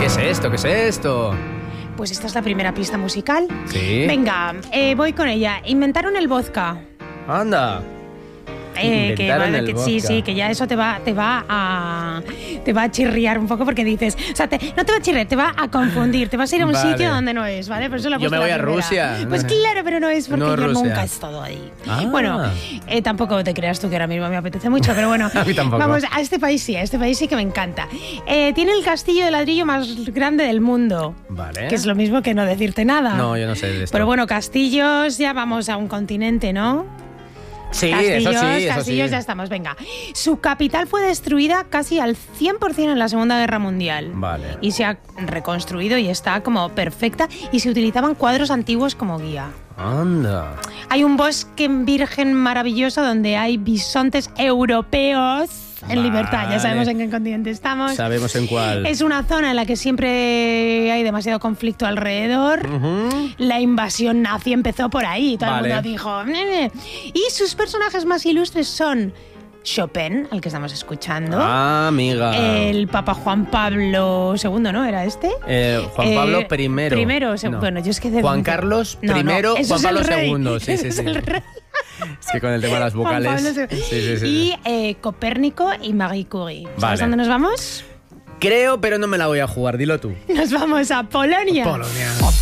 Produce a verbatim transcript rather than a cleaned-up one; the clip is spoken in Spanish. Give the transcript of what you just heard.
es esto? ¿Qué es esto? Pues esta es la primera pista musical. Sí. Venga, eh, voy con ella. Inventaron el vodka. Anda. Eh, que, Inventaron el que sí, vodka. sí, que ya eso te va, te va a te va a chirriar un poco porque dices, o sea, te, no te va a chirriar, te va a confundir, te vas a ir a un Vale. sitio donde no es, ¿vale? Por eso la he Yo puesto me voy la a primera. Rusia. Pues claro, pero no es porque No, yo Rusia. nunca he estado ahí. Ah. Bueno, eh, tampoco te creas tú que ahora mismo me apetece mucho, pero bueno, A mí tampoco. vamos a este país sí, a este país sí que me encanta. Eh, tiene el castillo de ladrillo más grande del mundo. Vale. Que es lo mismo que no decirte nada. No, yo no sé de esto. Pero bueno, castillos, ya vamos a un continente, ¿no? sí, Castillos, eso sí, eso castillos, sí. ya estamos, venga. Su capital fue destruida casi al cien por ciento en la Segunda Guerra Mundial. Vale. Y se ha reconstruido y está como perfecta y se utilizaban cuadros antiguos como guía. Anda. Hay un bosque virgen maravilloso donde hay bisontes europeos en Vale. libertad. Ya sabemos en qué continente estamos. Sabemos en cuál. Es una zona en la que siempre hay demasiado conflicto alrededor. Ujú. La invasión nazi empezó por ahí. Todo Vale. el mundo dijo... "Nene". Y sus personajes más ilustres son Chopin, al que estamos escuchando. Ah, amiga. El Papa Juan Pablo segundo, ¿no? ¿Era este? Eh, Juan Eh, Pablo primero. Primero, seg- No. bueno, yo es que... de- Juan Carlos No, no, primero, eso Juan es el Pablo rey. segundo. Sí, Eso sí, es sí. el rey. Es que con el tema de las Juan vocales. Pablo segundo. Sí, sí, sí. Y eh, Copérnico y Marie Curie. ¿Sabes Vale. dónde nos vamos? Creo, pero no me la voy a jugar. Dilo tú. Nos vamos a Polonia. Polonia.